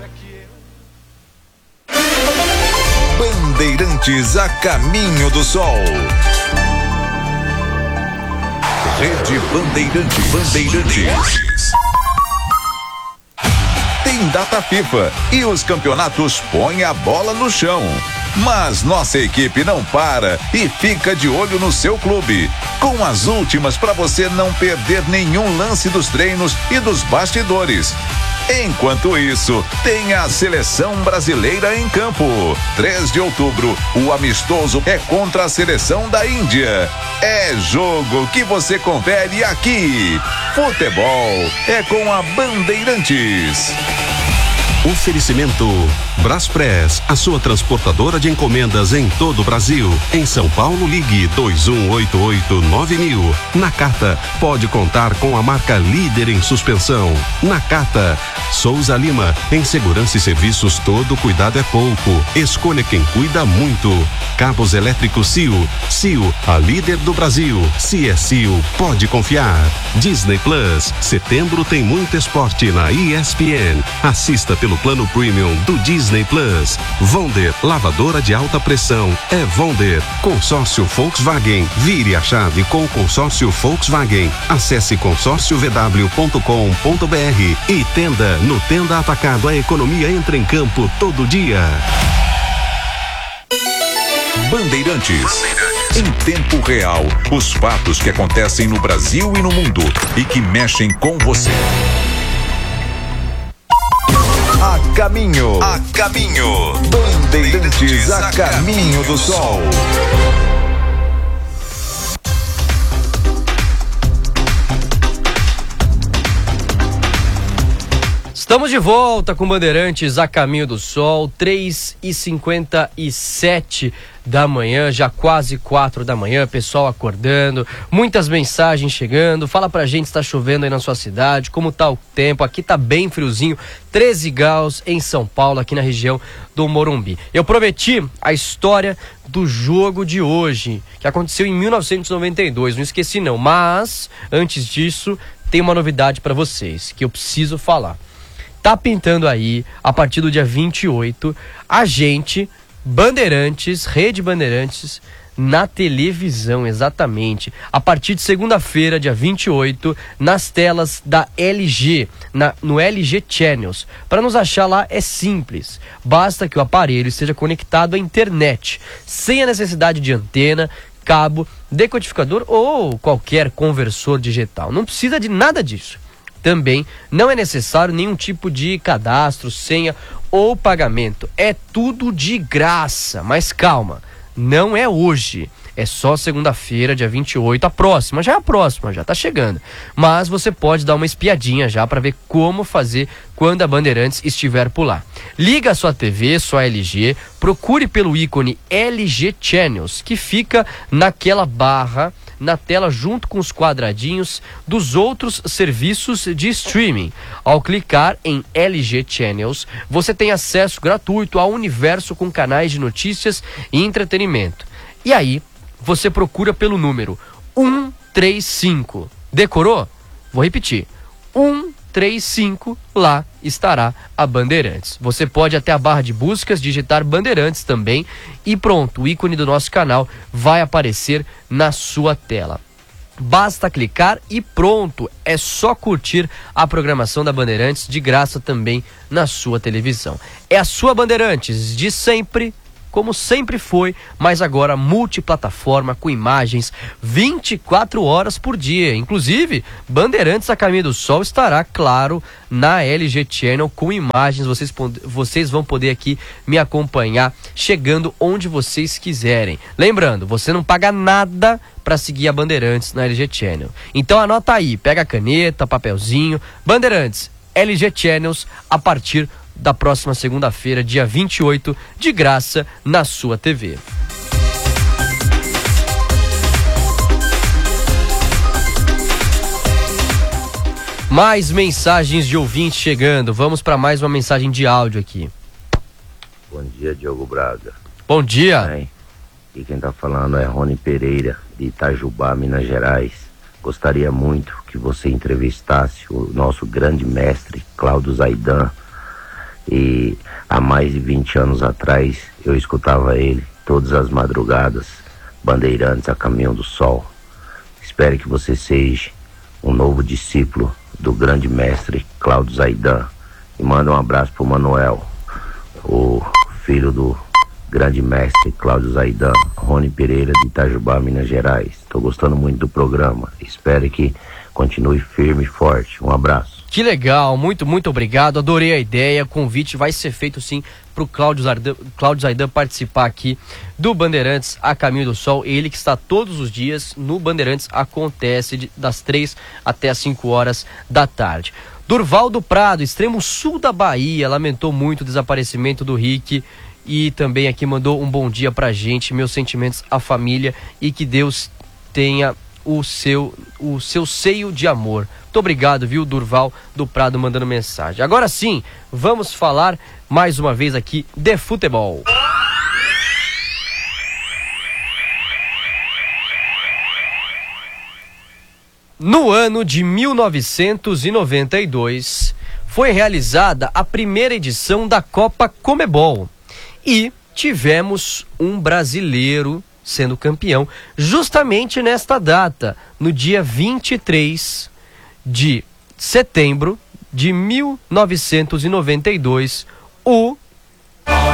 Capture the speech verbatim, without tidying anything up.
Bandeirantes a caminho do sol. Rede Bandeirantes. Bandeirantes. Tem data FIFA e os campeonatos põem a bola no chão. Mas nossa equipe não para e fica de olho no seu clube, com as últimas para você não perder nenhum lance dos treinos e dos bastidores. Enquanto isso, tem a Seleção Brasileira em campo. três de outubro, o amistoso é contra a Seleção da Índia. É jogo que você confere aqui. Futebol é com a Bandeirantes. Oferecimento Braspress, a sua transportadora de encomendas em todo o Brasil. Em São Paulo, ligue dois um oito oito nove mil. Nakata, pode contar com a marca líder em suspensão. Nakata. Souza Lima, em segurança e serviços todo cuidado é pouco. Escolha quem cuida muito. Cabos elétricos C I O. C I O, a líder do Brasil. Se é C I O, pode confiar. Disney Plus, setembro tem muito esporte na E S P N. Assista pelo plano premium do Disney Plus. Vonder, lavadora de alta pressão, é Vonder. Consórcio Volkswagen, vire a chave com o consórcio Volkswagen. Acesse consórcio v w ponto com ponto b r e Tenda. No Tenda Atacado, a economia entra em campo todo dia. Bandeirantes. Bandeirantes. Em tempo real, os fatos que acontecem no Brasil e no mundo e que mexem com você. A caminho. A caminho. Bandeirantes a caminho do sol. Estamos de volta com Bandeirantes a caminho do sol, três e cinquenta e sete da manhã, já quase quatro da manhã, pessoal acordando, muitas mensagens chegando. Fala pra gente se tá chovendo aí na sua cidade, como tá o tempo. Aqui tá bem friozinho, treze graus em São Paulo, aqui na região do Morumbi. Eu prometi a história do jogo de hoje, que aconteceu em mil novecentos e noventa e dois, não esqueci não, mas antes disso tem uma novidade pra vocês, que eu preciso falar. Tá pintando aí, a partir do dia vinte e oito, a gente, Bandeirantes, Rede Bandeirantes, na televisão, exatamente. A partir de segunda-feira, dia vinte e oito, nas telas da L G, na, no L G Channels. Para nos achar lá é simples, basta que o aparelho esteja conectado à internet, sem a necessidade de antena, cabo, decodificador ou qualquer conversor digital. Não precisa de nada disso. Também não é necessário nenhum tipo de cadastro, senha ou pagamento. É tudo de graça. Mas calma, não é hoje. É só segunda-feira, dia vinte e oito, a próxima. Já é a próxima, já tá chegando. Mas você pode dar uma espiadinha já para ver como fazer quando a Bandeirantes estiver por lá. Liga a sua T V, sua L G, procure pelo ícone L G Channels, que fica naquela barra na tela junto com os quadradinhos dos outros serviços de streaming. Ao clicar em L G Channels, você tem acesso gratuito ao universo com canais de notícias e entretenimento. E aí, você procura pelo número um três cinco. Decorou? Vou repetir. um três cinco, lá estará a Bandeirantes. Você pode até a barra de buscas digitar Bandeirantes também e pronto, o ícone do nosso canal vai aparecer na sua tela. Basta clicar e pronto, é só curtir a programação da Bandeirantes de graça também na sua televisão. É a sua Bandeirantes de sempre, como sempre foi, mas agora multiplataforma com imagens vinte e quatro horas por dia. Inclusive, Bandeirantes a caminho do sol estará, claro, na L G Channel com imagens. Vocês, vocês vão poder aqui me acompanhar chegando onde vocês quiserem. Lembrando, você não paga nada para seguir a Bandeirantes na L G Channel. Então anota aí, pega a caneta, papelzinho. Bandeirantes, L G Channels, a partir da próxima segunda-feira, dia vinte e oito, de graça na sua T V. Mais mensagens de ouvintes chegando. Vamos para mais uma mensagem de áudio aqui. Bom dia, Diogo Braga. Bom dia. Bem, e quem tá falando é Rony Pereira, de Itajubá, Minas Gerais. Gostaria muito que você entrevistasse o nosso grande mestre, Cláudio Zaidan, E há mais de vinte anos atrás eu escutava ele todas as madrugadas, Bandeirantes a Caminho do Sol. Espero que você seja um novo discípulo do grande mestre Cláudio Zaidan. E manda um abraço pro Manuel, o filho do grande mestre Cláudio Zaidan, Rony Pereira de Itajubá, Minas Gerais. Estou gostando muito do programa. Espero que continue firme e forte. Um abraço. Que legal, muito, muito obrigado. Adorei a ideia. O convite vai ser feito sim para o Cláudio Zaidan, Cláudio Zaidan participar aqui do Bandeirantes a Caminho do Sol. Ele que está todos os dias no Bandeirantes, acontece de, das três até as cinco horas da tarde. Durval do Prado, extremo sul da Bahia, lamentou muito o desaparecimento do Rick e também aqui mandou um bom dia pra gente, meus sentimentos à família e que Deus tenha o seu, o seu seio de amor. Muito obrigado, viu, Durval do Prado, mandando mensagem. Agora sim, vamos falar mais uma vez aqui de futebol. No ano de mil novecentos e noventa e dois, foi realizada a primeira edição da Copa Comebol e tivemos um brasileiro sendo campeão justamente nesta data, no dia vinte e três de setembro de mil novecentos e noventa e dois, o